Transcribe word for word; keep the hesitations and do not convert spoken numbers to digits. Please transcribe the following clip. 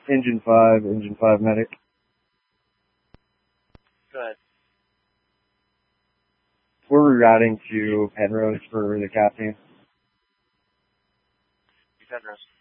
Engine five, Engine five medic. Good. We're rerouting to Penrose for the captain. Penrose.